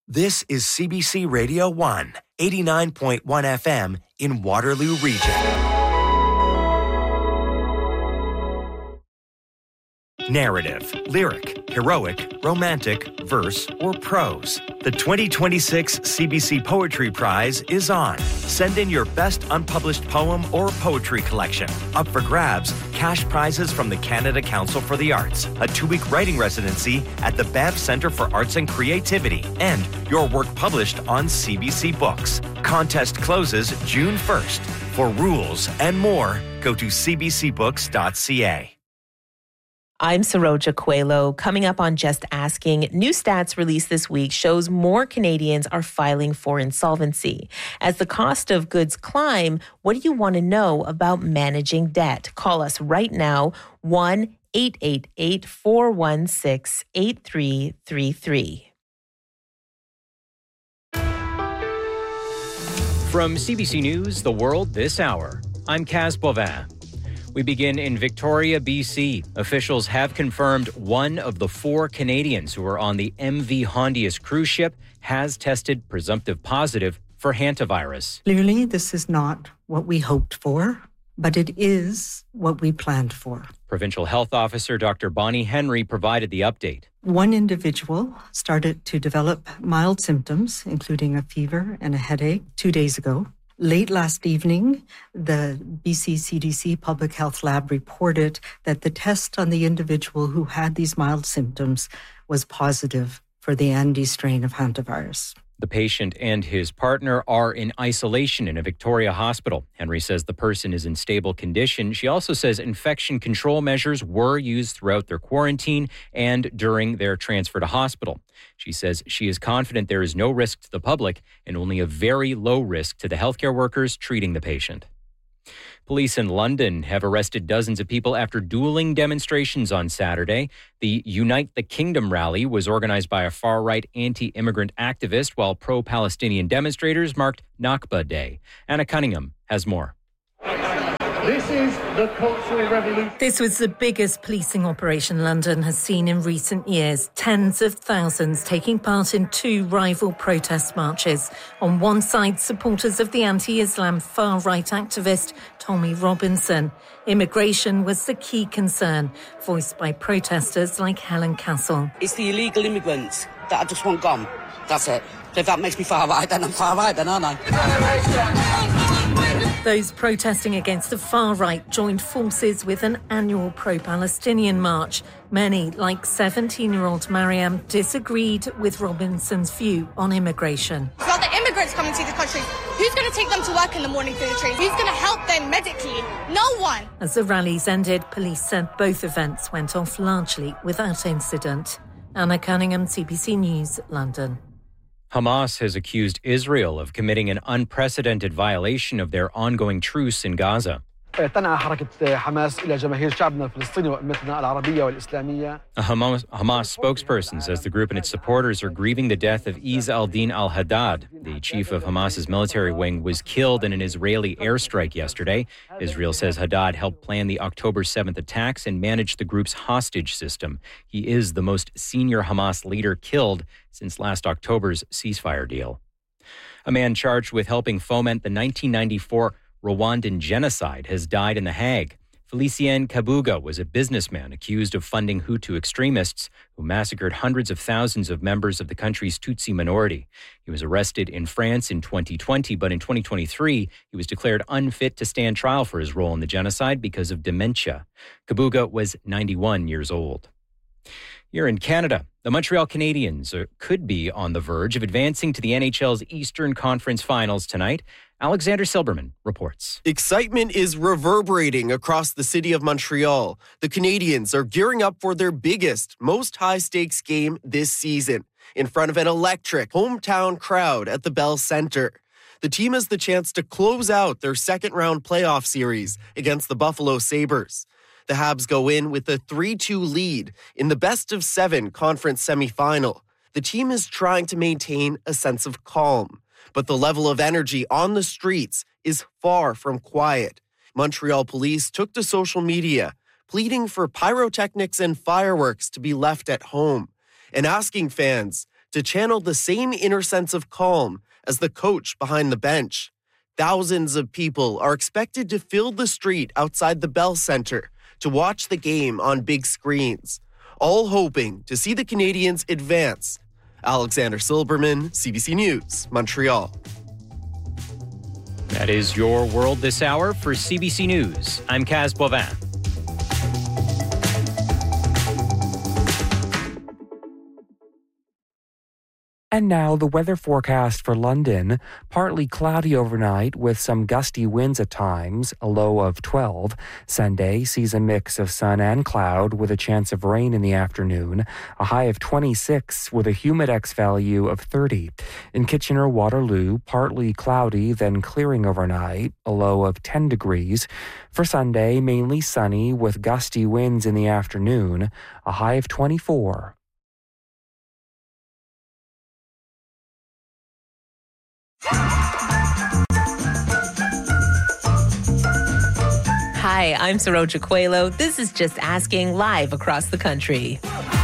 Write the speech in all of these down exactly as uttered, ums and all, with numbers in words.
This is C B C Radio one, eighty-nine point one F M in Waterloo Region. Narrative, lyric, heroic, romantic, verse, or prose. The twenty twenty-six C B C Poetry Prize is on. Send in your best unpublished poem or poetry collection. Up for grabs, cash prizes from the Canada Council for the Arts, a two-week writing residency at the Banff Centre for Arts and Creativity, and your work published on C B C Books. Contest closes June first. For rules and more, go to c b c books dot c a. I'm Saroja Coelho. Coming up on Just Asking, new stats released this week shows more Canadians are filing for insolvency. As the cost of goods climb, what do you want to know about managing debt? Call us right now, one eight eight eight, four one six, eight three three three. From C B C News, The World This Hour, I'm Kaz Bovin. We begin in Victoria, B C. Officials have confirmed one of the four Canadians who were on the M V Hondius cruise ship has tested presumptive positive for hantavirus. Clearly, this is not what we hoped for, but it is what we planned for. Provincial Health Officer Doctor Bonnie Henry provided the update. One individual started to develop mild symptoms, including a fever and a headache, two days ago. Late last evening, the B C C D C Public Health Lab reported that the test on the individual who had these mild symptoms was positive for the Andes strain of hantavirus. The patient and his partner are in isolation in a Victoria hospital. Henry says the person is in stable condition. She also says infection control measures were used throughout their quarantine and during their transfer to hospital. She says she is confident there is no risk to the public and only a very low risk to the healthcare workers treating the patient. Police in London have arrested dozens of people after dueling demonstrations on Saturday. The Unite the Kingdom rally was organized by a far-right anti-immigrant activist, while pro-Palestinian demonstrators marked Nakba Day. Anna Cunningham has more. This is the Cultural Revolution. This was the biggest policing operation London has seen in recent years. Tens of thousands taking part in two rival protest marches. On one side, supporters of the anti-Islam far-right activist Tommy Robinson. Immigration was the key concern, voiced by protesters like Helen Castle. It's the illegal immigrants that I just want gone. That's it. If that makes me far-right, then I'm far-right then, aren't I? Those protesting against the far right joined forces with an annual pro-Palestinian march. Many, like seventeen-year-old Mariam, disagreed with Robinson's view on immigration. Well, the immigrants coming to the country, who's going to take them to work in the morning through the train? Who's going to help them medically? No one. As the rallies ended, police said both events went off largely without incident. Anna Cunningham, C B C News, London. Hamas has accused Israel of committing an unprecedented violation of their ongoing truce in Gaza. تنعى حركة حماس إلى جماهير شعبنا الفلسطيني وأمتنا العربية والإسلامية. A Hamas, Hamas spokesperson says the group and its supporters are grieving the death of Izz al-Din al-Haddad. The chief of Hamas's military wing was killed in an Israeli airstrike yesterday. Israel says Haddad helped plan the October seventh attacks and manage the group's hostage system. He is the most senior Hamas leader killed since last October's ceasefire deal. A man charged with helping foment the nineteen ninety-four Rwandan genocide has died in The Hague. Felicien Kabuga was a businessman accused of funding Hutu extremists who massacred hundreds of thousands of members of the country's Tutsi minority. He was arrested in France in twenty twenty, but in twenty twenty-three, he was declared unfit to stand trial for his role in the genocide because of dementia. Kabuga was ninety-one years old. Here in Canada, the Montreal Canadiens are, could be on the verge of advancing to the N H L's Eastern Conference Finals tonight. Alexander Silberman reports. Excitement is reverberating across the city of Montreal. The Canadiens are gearing up for their biggest, most high-stakes game this season in front of an electric hometown crowd at the Bell Centre. The team has the chance to close out their second-round playoff series against the Buffalo Sabres. The Habs go in with a three two lead in the best-of-seven conference semifinal. The team is trying to maintain a sense of calm, but the level of energy on the streets is far from quiet. Montreal police took to social media, pleading for pyrotechnics and fireworks to be left at home, and asking fans to channel the same inner sense of calm as the coach behind the bench. Thousands of people are expected to fill the street outside the Bell Centre to watch the game on big screens, all hoping to see the Canadiens advance. Alexander Silberman, C B C News, Montreal. That is your world this hour. For C B C News, I'm Kaz Boivin. And now the weather forecast for London. Partly cloudy overnight with some gusty winds at times, a low of twelve. Sunday sees a mix of sun and cloud with a chance of rain in the afternoon, a high of twenty-six with a humidex value of thirty. In Kitchener-Waterloo, partly cloudy, then clearing overnight, a low of ten degrees. For Sunday, mainly sunny with gusty winds in the afternoon, a high of twenty-four. Hi, I'm Saroja Coelho. This is Just Asking, live across the country.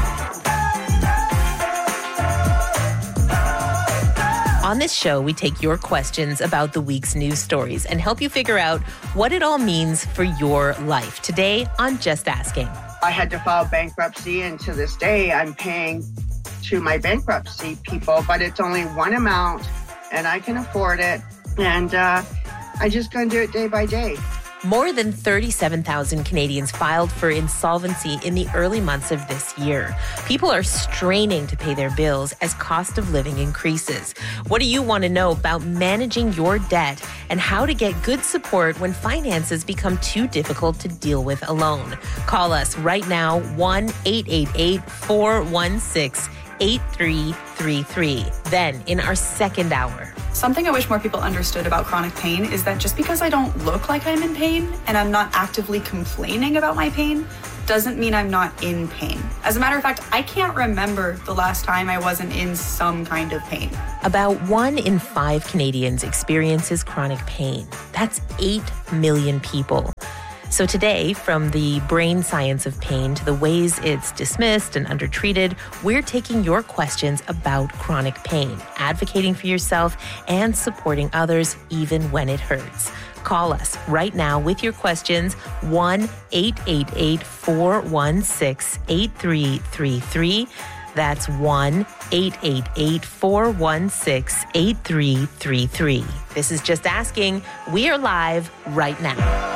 On this show, we take your questions about the week's news stories and help you figure out what it all means for your life. Today on Just Asking. I had to file bankruptcy, and to this day, I'm paying to my bankruptcy people, but it's only one amount, and I can afford it, and uh, I just gonna do it day by day. More than thirty-seven thousand Canadians filed for insolvency in the early months of this year. People are straining to pay their bills as cost of living increases. What do you want to know about managing your debt and how to get good support when finances become too difficult to deal with alone? Call us right now, one eight eight eight, four one six, eight three three three. Then, in our second hour, something I wish more people understood about chronic pain is that just because I don't look like I'm in pain and I'm not actively complaining about my pain doesn't mean I'm not in pain. As a matter of fact, I can't remember the last time I wasn't in some kind of pain. About one in five Canadians experiences chronic pain. That's eight million people. So today, from the brain science of pain to the ways it's dismissed and undertreated, we're taking your questions about chronic pain, advocating for yourself and supporting others even when it hurts. Call us right now with your questions, one eight eight eight, four one six, eight three three three. That's one eight eight eight, four one six, eight three three three. This is Just Asking. We are live right now.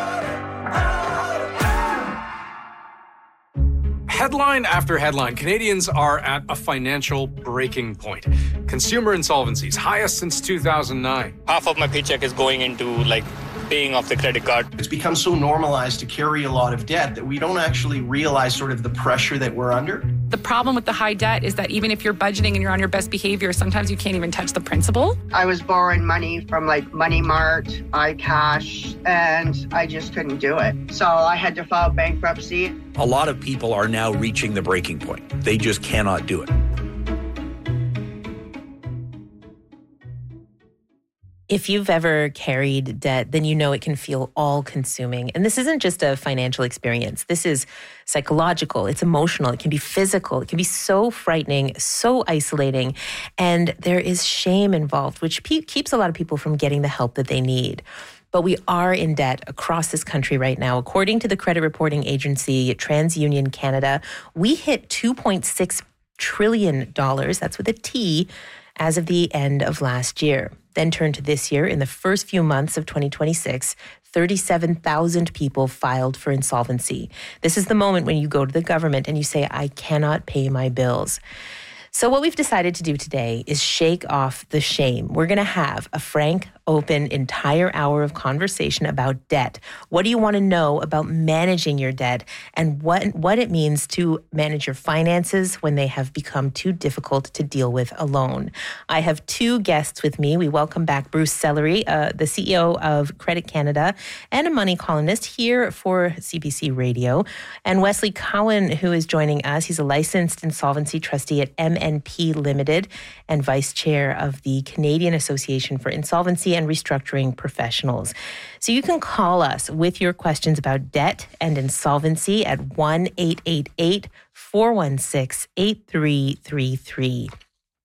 Headline after headline, Canadians are at a financial breaking point. Consumer insolvencies, highest since two thousand nine. Half of my paycheck is going into, like, paying off the credit card. It's become so normalized to carry a lot of debt that we don't actually realize sort of the pressure that we're under. The problem with the high debt is that even if you're budgeting and you're on your best behavior, sometimes you can't even touch the principal. I was borrowing money from like Money Mart, iCash, and I just couldn't do it. So I had to file bankruptcy. A lot of people are now reaching the breaking point. They just cannot do it. If you've ever carried debt, then you know it can feel all-consuming. And this isn't just a financial experience. This is psychological. It's emotional. It can be physical. It can be so frightening, so isolating. And there is shame involved, which pe- keeps a lot of people from getting the help that they need. But we are in debt across this country right now. According to the credit reporting agency TransUnion Canada, we hit two point six trillion dollars, that's with a T, as of the end of last year. Then turn to this year. In the first few months of twenty twenty-six, thirty-seven thousand people filed for insolvency. This is the moment when you go to the government and you say, I cannot pay my bills. So what we've decided to do today is shake off the shame. We're going to have a frank, open, entire hour of conversation about debt. What do you want to know about managing your debt and what, what it means to manage your finances when they have become too difficult to deal with alone? I have two guests with me. We welcome back Bruce Sellery, uh, the C E O of Credit Canada and a money columnist here for C B C Radio, and Wesley Cowan, who is joining us. He's a licensed insolvency trustee at M N P Limited and vice chair of the Canadian Association for Insolvency and Restructuring Professionals. So you can call us with your questions about debt and insolvency at one eight eight eight, four one six, eight three three three.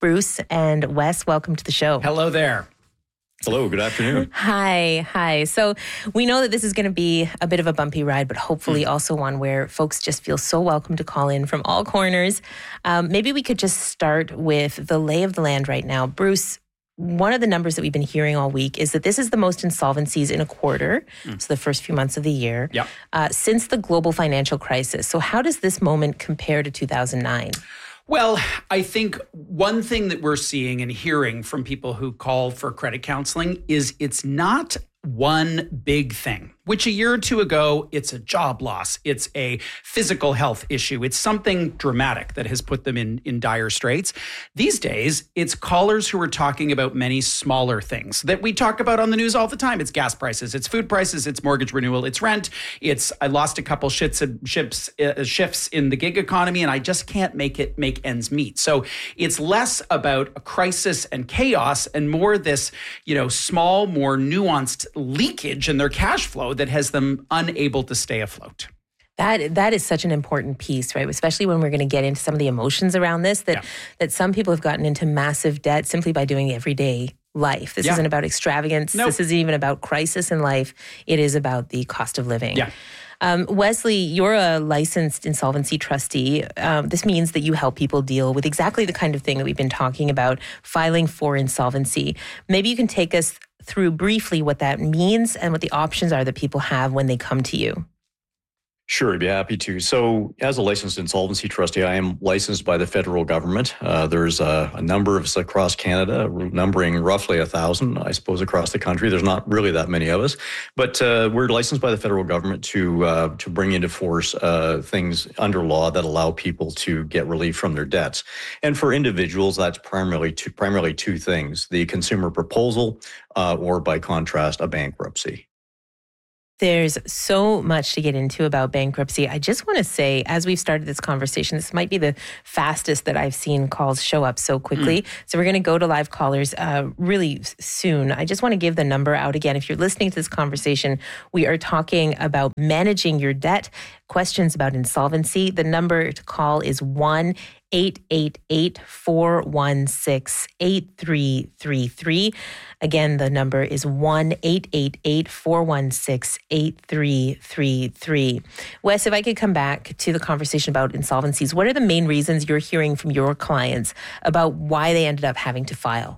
Bruce and Wes, welcome to the show. Hello there. Hello, good afternoon. Hi, hi. So we know that this is going to be a bit of a bumpy ride, but hopefully mm. also one where folks just feel so welcome to call in from all corners. Um, maybe we could just start with the lay of the land right now. Bruce, one of the numbers that we've been hearing all week is that this is the most insolvencies in a quarter, mm. so the first few months of the year, yep. uh, since the global financial crisis. So how does this moment compare to two thousand nine? Well, I think one thing that we're seeing and hearing from people who call for credit counseling is it's not one big thing, which a year or two ago, it's a job loss. It's a physical health issue. It's something dramatic that has put them in, in dire straits. These days, it's callers who are talking about many smaller things that we talk about on the news all the time. It's gas prices, it's food prices, it's mortgage renewal, it's rent. It's I lost a couple shits and ships, uh, shifts in the gig economy, and I just can't make it make ends meet. So it's less about a crisis and chaos and more this, you know, small, more nuanced leakage in their cash flow that has them unable to stay afloat. That that is such an important piece, right? Especially when we're going to get into some of the emotions around this, that, yeah. that some people have gotten into massive debt simply by doing everyday life. This yeah. isn't about extravagance. Nope. This isn't even about crisis in life. It is about the cost of living. Yeah. Um, Wesley, you're a licensed insolvency trustee. Um, this means that you help people deal with exactly the kind of thing that we've been talking about, filing for insolvency. Maybe you can take us through briefly what that means and what the options are that people have when they come to you. Sure, I'd be happy to. So as a licensed insolvency trustee, I am licensed by the federal government. Uh, there's a, a number of us across Canada, numbering roughly a thousand, I suppose, across the country. There's not really that many of us, but uh, we're licensed by the federal government to uh, to bring into force uh, things under law that allow people to get relief from their debts. And for individuals, that's primarily two, primarily two things: the consumer proposal, uh, or by contrast, a bankruptcy. There's so much to get into about bankruptcy. I just want to say, as we've started this conversation, this might be the fastest that I've seen calls show up so quickly. Mm. So we're going to go to live callers uh, really soon. I just want to give the number out again. If you're listening to this conversation, we are talking about managing your debt, questions about insolvency. The number to call is one eight eight eight, four one six, eight three three three. Again, the number is one eight eight eight, four one six, eight three three three. Wes, if I could come back to the conversation about insolvencies, what are the main reasons you're hearing from your clients about why they ended up having to file?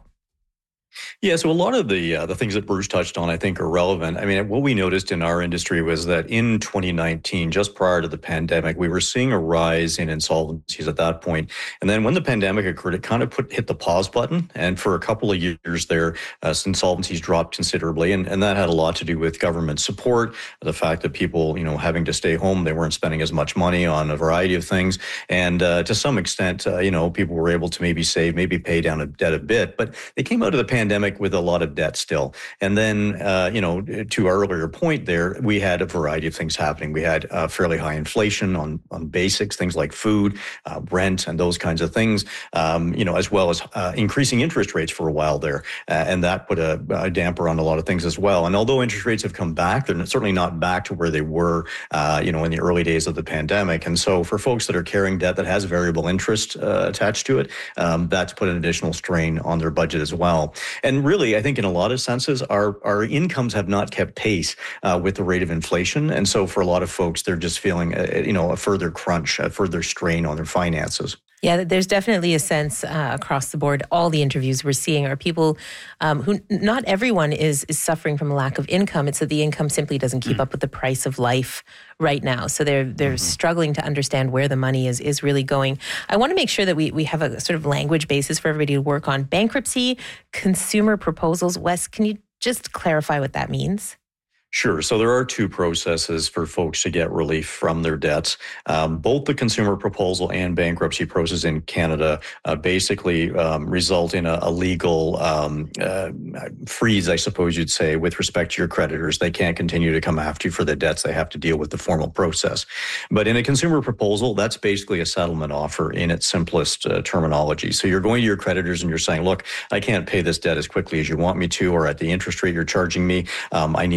Yeah, so a lot of the uh, the things that Bruce touched on, I think, are relevant. I mean, what we noticed in our industry was that in twenty nineteen, just prior to the pandemic, we were seeing a rise in insolvencies at that point. And then when the pandemic occurred, it kind of put hit the pause button. And for a couple of years there, uh, insolvencies dropped considerably. And, and that had a lot to do with government support, the fact that people, you know, having to stay home, they weren't spending as much money on a variety of things. And uh, to some extent, uh, you know, people were able to maybe save, maybe pay down a debt a bit. But they came out of the pandemic pandemic with a lot of debt still. And then, uh, you know, to our earlier point there, we had a variety of things happening. We had uh, fairly high inflation on, on basics, things like food, uh, rent, and those kinds of things, um, you know, as well as uh, increasing interest rates for a while there. Uh, and that put a, a damper on a lot of things as well. And although interest rates have come back, they're certainly not back to where they were, uh, you know, in the early days of the pandemic. And so for folks that are carrying debt that has variable interest uh, attached to it, um, that's put an additional strain on their budget as well. And really, I think in a lot of senses, our, our incomes have not kept pace uh, with the rate of inflation. And so for a lot of folks, they're just feeling, a, you know, a further crunch, a further strain on their finances. Yeah, there's definitely a sense uh, across the board. All the interviews we're seeing are people um, who, not everyone is is suffering from a lack of income. It's that the income simply doesn't keep mm. up with the price of life right now. So they're they're mm-hmm. struggling to understand where the money is is really going. I want to make sure that we we have a sort of language basis for everybody to work on. Bankruptcy, consumer proposals. Wes, can you just clarify what that means? Sure. So there are two processes for folks to get relief from their debts. Um, both the consumer proposal and bankruptcy process in Canada uh, basically um, result in a, a legal um, uh, freeze, I suppose you'd say, with respect to your creditors. They can't continue to come after you for the debts. They have to deal with the formal process. But in a consumer proposal, that's basically a settlement offer in its simplest uh, terminology. So you're going to your creditors and you're saying, look, I can't pay this debt as quickly as you want me to, or at the interest rate you're charging me. Um, I need a break.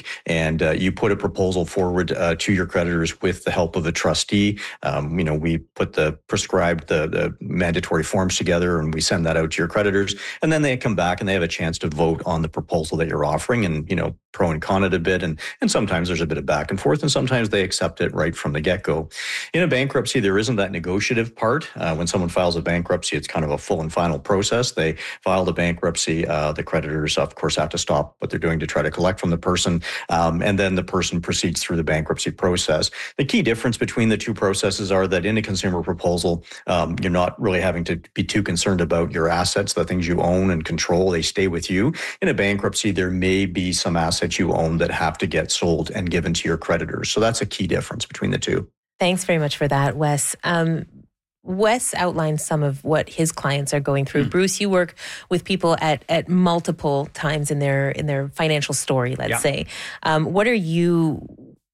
bank, and uh, you put a proposal forward uh, to your creditors with the help of a trustee. Um, you know, we put the prescribed, the, the mandatory forms together, and we send that out to your creditors, and then they come back and they have a chance to vote on the proposal that you're offering, and you know, pro and con it a bit, and and sometimes there's a bit of back and forth, and sometimes they accept it right from the get-go. In a bankruptcy, there isn't that negotiative part. Uh, when someone files a bankruptcy, it's kind of a full and final process. They file the bankruptcy. Uh, the creditors, of course, have to stop what they're doing to try to collect from the person, um, and then the person proceeds through the bankruptcy process. The key difference between the two processes are that in a consumer proposal, um, you're not really having to be too concerned about your assets, the things you own and control. They stay with you. In a bankruptcy, there may be some assets that you own that have to get sold and given to your creditors. So that's a key difference between the two. Thanks very much for that, Wes. Um, Wes outlined some of what his clients are going through. Mm. Bruce, you work with people at at multiple times in their in their financial story, let's yeah. say. Um, what are you?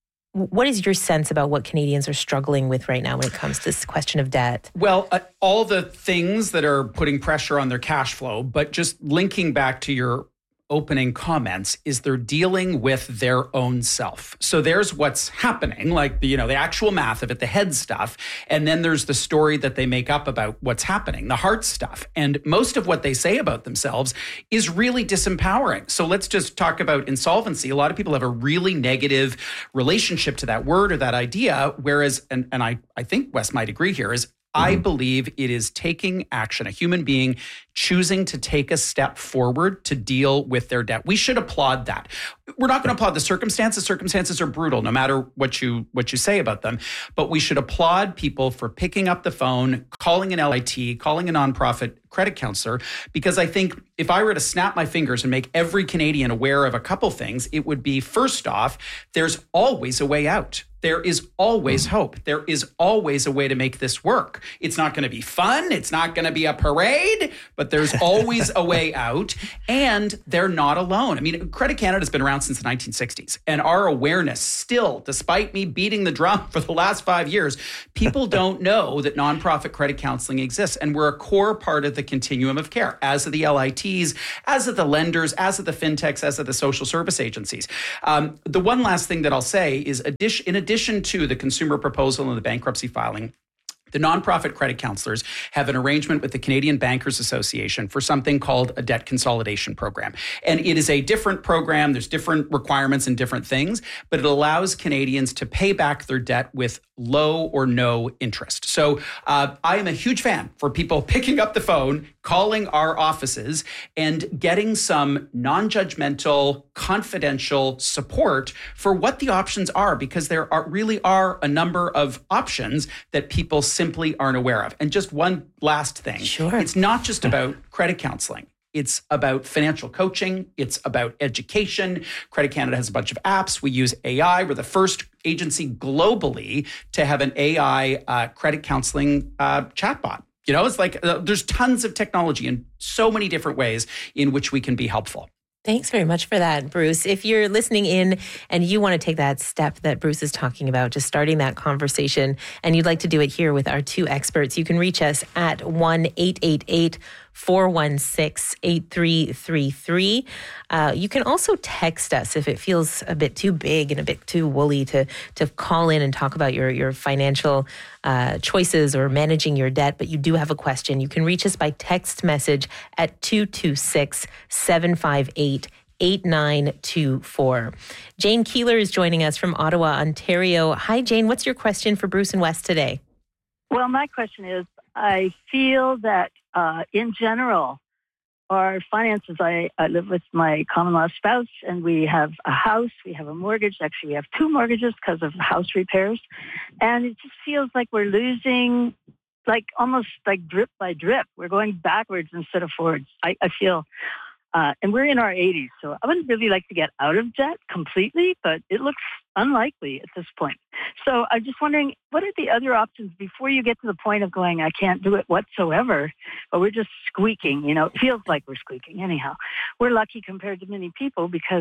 What is your sense about what Canadians are struggling with right now when it comes to this question of debt? Well, uh, all the things that are putting pressure on their cash flow, but just linking back to your opening comments is they're dealing with their own self. So there's what's happening, like the, you know, the actual math of it, the head stuff. And then there's the story that they make up about what's happening, the heart stuff. And most of what they say about themselves is really disempowering. So let's just talk about insolvency. A lot of people have a really negative relationship to that word or that idea. Whereas, and, and I, I think Wes might agree here, is I believe it is taking action, a human being choosing to take a step forward to deal with their debt. We should applaud that. We're not going to applaud the circumstances. Circumstances are brutal, no matter what you what you say about them. But we should applaud people for picking up the phone, calling an L I T, calling a nonprofit credit counselor, because I think if I were to snap my fingers and make every Canadian aware of a couple things, it would be, first off, there's always a way out. There is always hope. There is always a way to make this work. It's not going to be fun. It's not going to be a parade, but there's always a way out, and they're not alone. I mean, Credit Canada has been around since the nineteen sixties, and our awareness still, despite me beating the drum for the last five years, people don't know that nonprofit credit counseling exists, and we're a core part of the continuum of care, as are the L I Ts, as are the lenders, as are the fintechs, as are the social service agencies. Um, the one last thing that I'll say is, addition, in addition to the consumer proposal and the bankruptcy filing, the nonprofit credit counselors have an arrangement with the Canadian Bankers Association for something called a debt consolidation program. And it is a different program. There's different requirements and different things, but it allows Canadians to pay back their debt with low or no interest. So uh, I am a huge fan for people picking up the phone, calling our offices, and getting some non-judgmental, confidential support for what the options are, because there are really are a number of options that people simply aren't aware of. And just one last thing. Sure. It's not just about credit counseling. It's about financial coaching. It's about education. Credit Canada has a bunch of apps. We use A I. We're the first agency globally to have an A I uh, credit counseling uh, chatbot. You know, it's like uh, there's tons of technology and so many different ways in which we can be helpful. Thanks very much for that, Bruce. If you're listening in and you want to take that step that Bruce is talking about, just starting that conversation, and you'd like to do it here with our two experts, you can reach us at one eight eight eight, four one six, eight three three three. Uh, you can also text us if it feels a bit too big and a bit too woolly to to call in and talk about your, your financial uh, choices or managing your debt, but you do have a question. You can reach us by text message at two two six, seven five eight, eight nine two four. Jane Keeler is joining us from Ottawa, Ontario. Hi, Jane. What's your question for Bruce and Wes today? Well, my question is, I feel that uh, in general, our finances, I, I live with my common law spouse, and we have a house, we have a mortgage. Actually, we have two mortgages because of house repairs. And it just feels like we're losing, like almost like drip by drip. We're going backwards instead of forwards. I, I feel, uh, and we're in our eighties, so I wouldn't really like to get out of debt completely, but it looks unlikely at this point. So I'm just wondering, what are the other options before you get to the point of going, I can't do it whatsoever, but we're just squeaking, you know, it feels like we're squeaking anyhow. We're lucky compared to many people because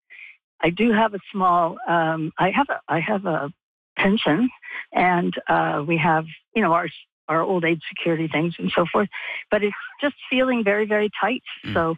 I do have a small, um, I have a, I have a pension, and uh, we have, you know, our, our old age security things and so forth, but it's just feeling very, very tight. Mm. So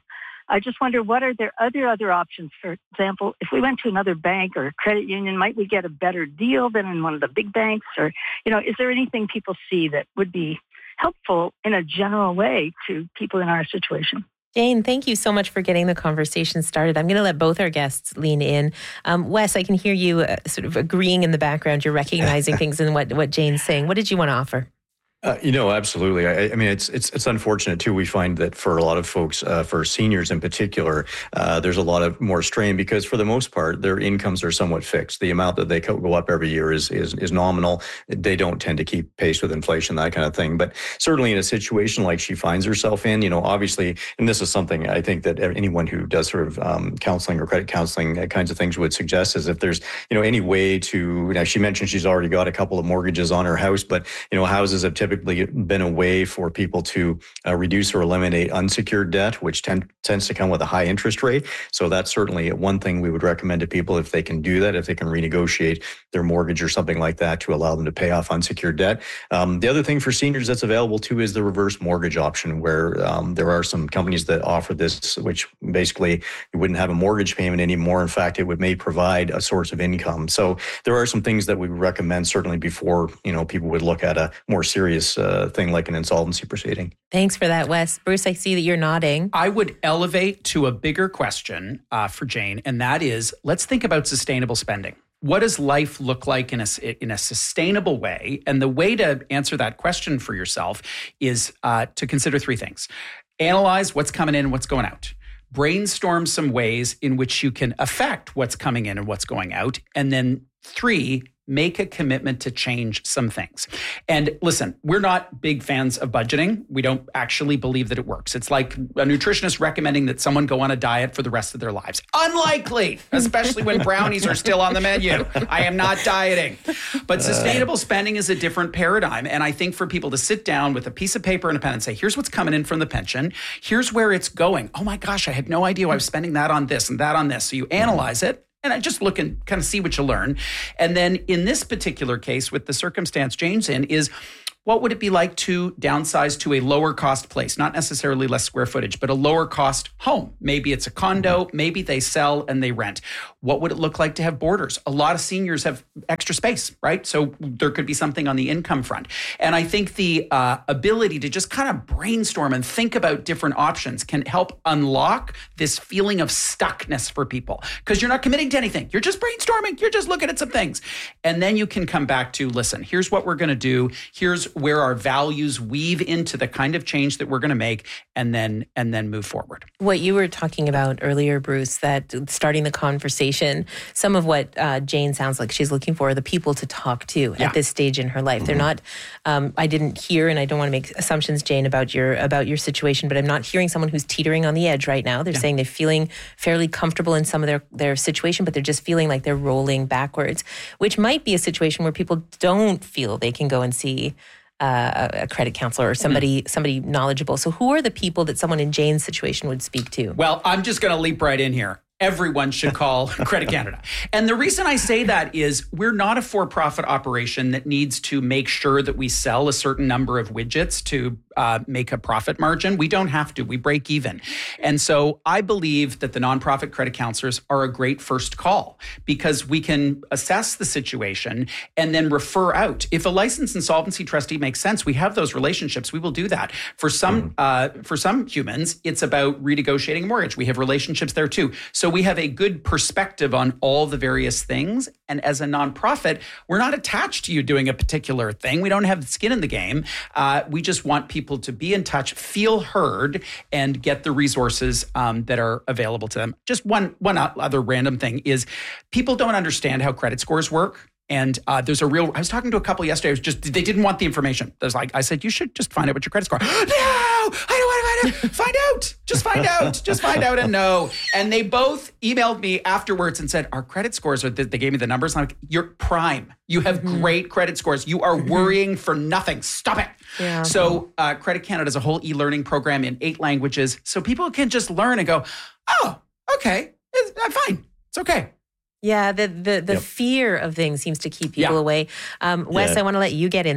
I just wonder, what are there other other options? For example, if we went to another bank or credit union, might we get a better deal than in one of the big banks? Or, you know, is there anything people see that would be helpful in a general way to people in our situation? Jane, thank you so much for getting the conversation started. I'm going to let both our guests lean in. Um, Wes, I can hear you uh, sort of agreeing in the background. You're recognizing things in what, what Jane's saying. What did you want to offer? Uh, you know, absolutely. I, I mean, it's it's it's unfortunate too. We find that for a lot of folks, uh, for seniors in particular, uh, there's a lot of more strain because for the most part, their incomes are somewhat fixed. The amount that they go up every year is is is nominal. They don't tend to keep pace with inflation, that kind of thing. But certainly in a situation like she finds herself in, you know, obviously, and this is something I think that anyone who does sort of um, counseling or credit counseling uh, kinds of things would suggest is if there's, you know, any way to, now she mentioned she's already got a couple of mortgages on her house, but, you know, houses have typically been a way for people to uh, reduce or eliminate unsecured debt, which tend, tends to come with a high interest rate. So that's certainly one thing we would recommend to people if they can do that, if they can renegotiate their mortgage or something like that to allow them to pay off unsecured debt. Um, the other thing for seniors that's available too is the reverse mortgage option, where um, there are some companies that offer this, which basically you wouldn't have a mortgage payment anymore. In fact, it would may provide a source of income. So there are some things that we would recommend certainly before, you know, people would look at a more serious uh, thing like an insolvency proceeding. Thanks for that, Wes. Bruce, I see that you're nodding. I would elevate to a bigger question uh, for Jane, and that is, let's think about sustainable spending. What does life look like in a, in a sustainable way? And the way to answer that question for yourself is uh, to consider three things. Analyze what's coming in and what's going out. Brainstorm some ways in which you can affect what's coming in and what's going out. And then three, make a commitment to change some things. And listen, we're not big fans of budgeting. We don't actually believe that it works. It's like a nutritionist recommending that someone go on a diet for the rest of their lives. Unlikely, especially when brownies are still on the menu. I am not dieting. But sustainable spending is a different paradigm. And I think for people to sit down with a piece of paper and a pen and say, here's what's coming in from the pension. Here's where it's going. Oh my gosh, I had no idea I was spending that on this and that on this. So you analyze it. And I just look and kind of see what you learn. And then in this particular case, with the circumstance Jane's in, is what would it be like to downsize to a lower cost place? Not necessarily less square footage, but a lower cost home. Maybe it's a condo, maybe they sell and they rent. What would it look like to have borders? A lot of seniors have extra space, right? So there could be something on the income front. And I think the uh, ability to just kind of brainstorm and think about different options can help unlock this feeling of stuckness for people, because you're not committing to anything. You're just brainstorming. You're just looking at some things. And then you can come back to, listen, here's what we're going to do. Here's where our values weave into the kind of change that we're going to make, and then and then move forward. What you were talking about earlier, Bruce, that starting the conversation, some of what uh, Jane sounds like she's looking for are the people to talk to yeah. at this stage in her life. Mm-hmm. They're not, um, I didn't hear, and I don't want to make assumptions, Jane, about your about your situation, but I'm not hearing someone who's teetering on the edge right now. They're yeah. saying they're feeling fairly comfortable in some of their, their situation, but they're just feeling like they're rolling backwards, which might be a situation where people don't feel they can go and see Uh, a credit counselor or somebody mm. somebody knowledgeable. So who are the people that someone in Jane's situation would speak to? Well, I'm just going to leap right in here. Everyone should call Credit Canada. And the reason I say that is we're not a for-profit operation that needs to make sure that we sell a certain number of widgets to uh, make a profit margin. We don't have to. We break even. And so I believe that the nonprofit credit counselors are a great first call, because we can assess the situation and then refer out. If a licensed insolvency trustee makes sense, we have those relationships. We will do that. For some, mm. uh, for some humans, it's about renegotiating a mortgage. We have relationships there too. So we have a good perspective on all the various things. And as a nonprofit, we're not attached to you doing a particular thing. We don't have skin in the game. Uh, we just want people to be in touch, feel heard, and get the resources um, that are available to them. Just one, one other random thing is people don't understand how credit scores work. And uh, there's a real, I was talking to a couple yesterday, I was just, they didn't want the information. There's like, I said, you should just find out what your credit score. No, I don't want to find out. Find out. Just find out. Just find out and know. And they both emailed me afterwards and said, our credit scores are, they gave me the numbers. And I'm like, you're prime. You have mm-hmm. great credit scores. You are worrying for nothing. Stop it. Yeah. So uh, Credit Canada is a whole e-learning program in eight languages. So people can just learn and go, oh, okay, I'm fine. It's okay. Yeah, the the, the yep. fear of things seems to keep people yeah. away. Um, Wes, yeah. I want to let you get in there.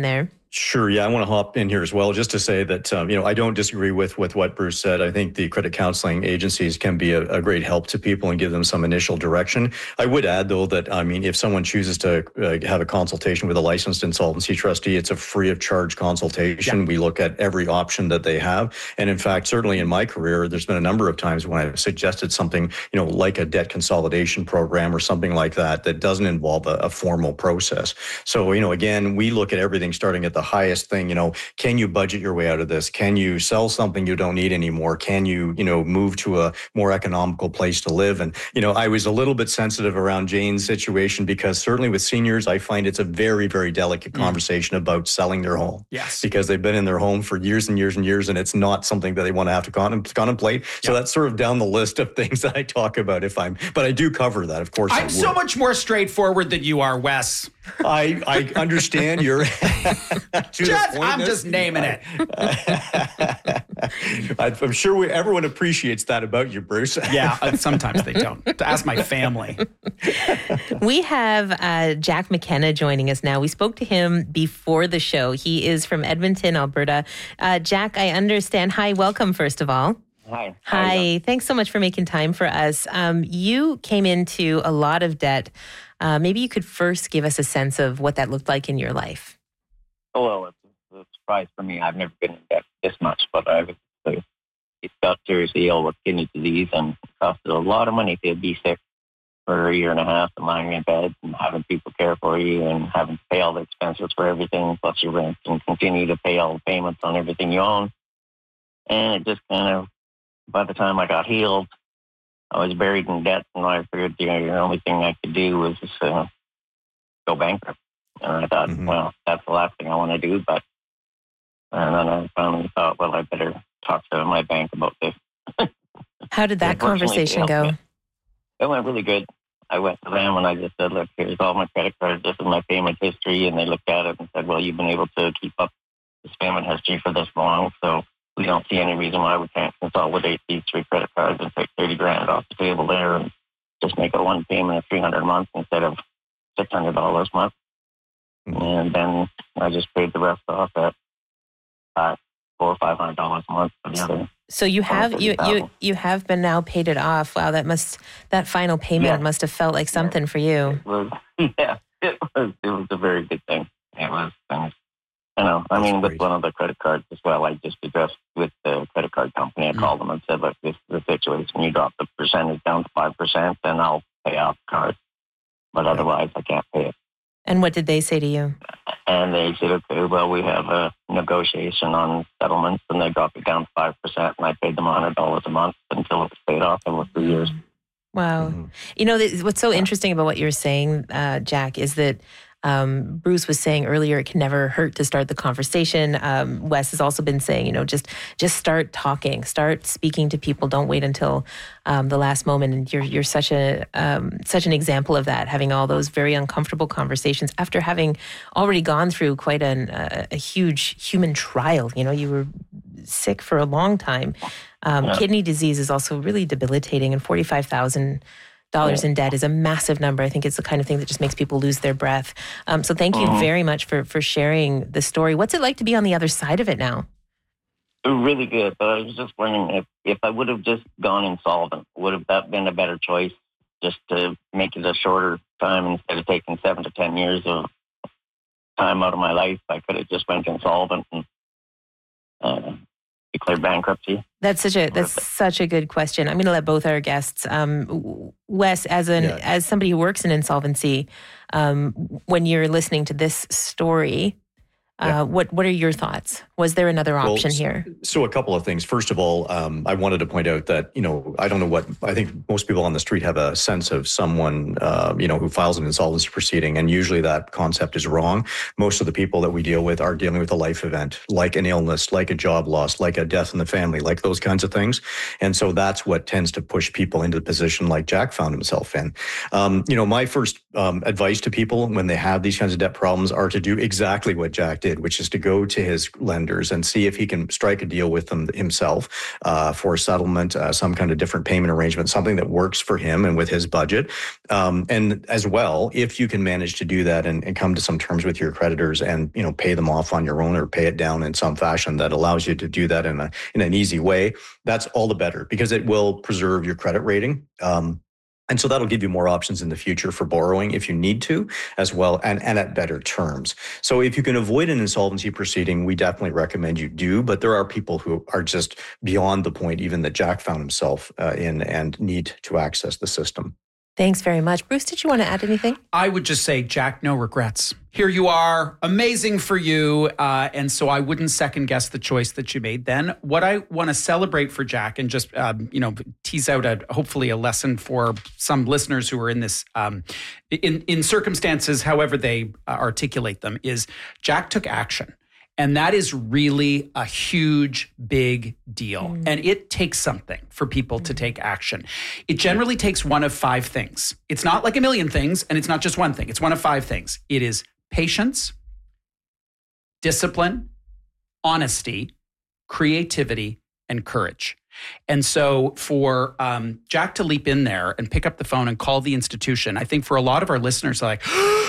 Sure. Yeah, I want to hop in here as well, just to say that, um, you know, I don't disagree with, with what Bruce said. I think the credit counseling agencies can be a, a great help to people and give them some initial direction. I would add, though, that, I mean, if someone chooses to uh, have a consultation with a licensed insolvency trustee, it's a free of charge consultation. Yeah. We look at every option that they have. And in fact, certainly in my career, there's been a number of times when I've suggested something, you know, like a debt consolidation program or something like that, that doesn't involve a, a formal process. So, you know, again, we look at everything starting at the highest thing. You know, can you budget your way out of this? Can you sell something you don't need anymore? Can you, you know, move to a more economical place to live? And, you know, I was a little bit sensitive around Jane's situation because certainly with seniors, I find it's a very, very delicate mm. conversation about selling their home. Yes. Because they've been in their home for years and years and years, and it's not something that they want to have to con- contemplate. So yep. that's sort of down the list of things that I talk about if I'm, but I do cover that, of course. I'm so much more straightforward than you are, Wes. I, I understand you're just, I'm just naming it. I'm sure we, everyone appreciates that about you, Bruce. Yeah, sometimes they don't. To ask my family. We have uh, Jack McKenna joining us now. We spoke to him before the show. He is from Edmonton, Alberta. Uh, Jack, I understand. Hi, welcome, first of all. Hi. Hi. Thanks so much for making time for us. Um, you came into a lot of debt. Uh, maybe you could first give us a sense of what that looked like in your life. Oh, well, it's a surprise for me. I've never been in debt this much, but I was uh, got seriously ill with kidney disease, and it costed a lot of money to be sick for a year and a half and lying in bed and having people care for you and having to pay all the expenses for everything, plus your rent, and continue to pay all the payments on everything you own. And it just kind of, by the time I got healed, I was buried in debt, and I figured you know, the only thing I could do was just uh, go bankrupt. And I thought, mm-hmm. well, that's the last thing I want to do. But and then I finally thought, well, I better talk to my bank about this. How did that conversation go? Me. It went really good. I went to them and I just said, look, here's all my credit cards. This is my payment history. And they looked at it and said, well, you've been able to keep up this payment history for this long, so we don't see any reason why we can't consolidate these three credit cards and take thirty grand off the table there and just make a one payment of three hundred a month instead of six hundred dollars a month. Mm-hmm. And then I just paid the rest off at uh, four or five hundred dollars a month for the other. So you have you, you you have been now paid it off. Wow, that must that final payment yeah. must have felt like something yeah. for you. It was, yeah, it was it was a very good thing. It was. Things. I know. I mean, with one of the credit cards as well, I just addressed with the credit card company. I mm-hmm. called them and said, look, this is the situation. You drop the percentage down to five percent, then I'll pay off the card. But yeah. otherwise, I can't pay it. And what did they say to you? And they said, okay, well, we have a negotiation on settlements, and they dropped it down to five percent, and I paid them one hundred dollars a month until it was paid off in three years. Wow. Mm-hmm. You know, what's so interesting about what you're saying, uh, Jack, is that Um, Bruce was saying earlier, it can never hurt to start the conversation. Um, Wes has also been saying, you know, just just start talking, start speaking to people. Don't wait until um, the last moment. And you're you're such a um, such an example of that, having all those very uncomfortable conversations after having already gone through quite an, uh, a huge human trial. You know, you were sick for a long time. Um, yeah. Kidney disease is also really debilitating, and forty-five thousand dollars in debt is a massive number. I think it's the kind of thing that just makes people lose their breath. Um, so thank you mm-hmm. very much for, for sharing the story. What's it like to be on the other side of it now? Really good. But I was just wondering if, if I would have just gone insolvent, would have that been a better choice, just to make it a shorter time instead of taking seven to ten years of time out of my life? I could have just went insolvent and uh, declared bankruptcy. That's such a that's such a good question. I'm going to let both our guests, um, Wes, as an yeah. as somebody who works in insolvency, um, when you're listening to this story, uh, yeah. what what are your thoughts? Was there another option well, here? So a couple of things. First of all, um, I wanted to point out that, you know, I don't know what, I think most people on the street have a sense of someone, uh, you know, who files an insolvency proceeding. And usually that concept is wrong. Most of the people that we deal with are dealing with a life event, like an illness, like a job loss, like a death in the family, like those kinds of things. And so that's what tends to push people into the position like Jack found himself in. Um, you know, my first um, advice to people when they have these kinds of debt problems are to do exactly what Jack did. did, which is to go to his lenders and see if he can strike a deal with them himself uh, for settlement, uh, some kind of different payment arrangement, something that works for him and with his budget. Um, and as well, if you can manage to do that and, and come to some terms with your creditors and, you know, pay them off on your own or pay it down in some fashion that allows you to do that in a in an easy way, that's all the better because it will preserve your credit rating. Um, And so that'll give you more options in the future for borrowing if you need to as well, and, and at better terms. So if you can avoid an insolvency proceeding, we definitely recommend you do. But there are people who are just beyond the point even that Jack found himself uh, in and need to access the system. Thanks very much. Bruce, did you want to add anything? I would just say, Jack, no regrets. Here you are, amazing for you. Uh, and so I wouldn't second guess the choice that you made then. What I want to celebrate for Jack and just, um, you know, tease out a, hopefully a lesson for some listeners who are in this, um, in, in circumstances, however they uh, articulate them, is Jack took action. And that is really a huge, big deal. Mm. And it takes something for people mm. to take action. It generally takes one of five things. It's not like a million things, and it's not just one thing. It's one of five things. It is patience, discipline, honesty, creativity, and courage. And so for um, Jack to leap in there and pick up the phone and call the institution, I think for a lot of our listeners are like,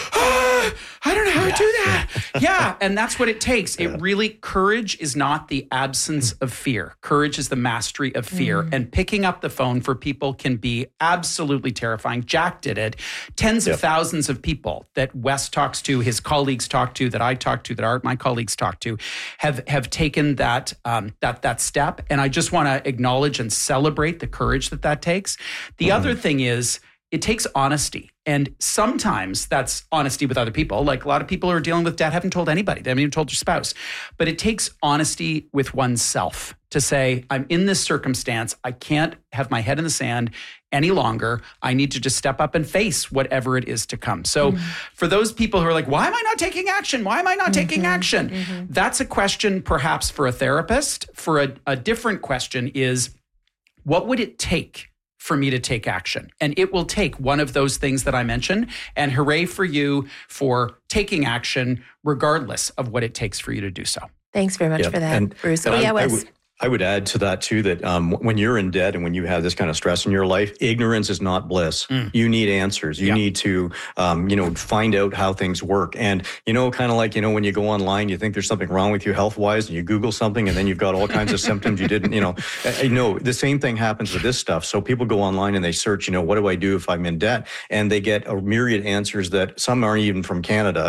I don't know how yeah. to do that. Yeah. And that's what it takes. Yeah. It really, courage is not the absence of fear. Courage is the mastery of fear. Mm. And picking up the phone for people can be absolutely terrifying. Jack did it. Tens yep. of thousands of people that Wes talks to, his colleagues talk to, that I talk to, that our, my colleagues talk to, have, have taken that, um, that, that step. And I just want to acknowledge and celebrate the courage that that takes. The mm. other thing is, it takes honesty. And sometimes that's honesty with other people. Like a lot of people who are dealing with debt haven't told anybody. They haven't even told your spouse. But it takes honesty with oneself to say, I'm in this circumstance. I can't have my head in the sand any longer. I need to just step up and face whatever it is to come. So mm-hmm. for those people who are like, why am I not taking action? Why am I not mm-hmm. taking action? Mm-hmm. That's a question perhaps for a therapist. For a, a different question is, what would it take for me to take action? And it will take one of those things that I mentioned. And hooray for you for taking action, regardless of what it takes for you to do so. Thanks very much yeah. for that, and, Bruce. And oh, I, yeah, I Wes. would, I would add to that too, that um, when you're in debt and when you have this kind of stress in your life, ignorance is not bliss. Mm. You need answers. You yeah. need to, um, you know, find out how things work. And, you know, kind of like, you know, when you go online, you think there's something wrong with you health-wise and you Google something and then you've got all kinds of symptoms you didn't, you know, you know, the same thing happens with this stuff. So people go online and they search, you know, what do I do if I'm in debt? And they get a myriad answers that some aren't even from Canada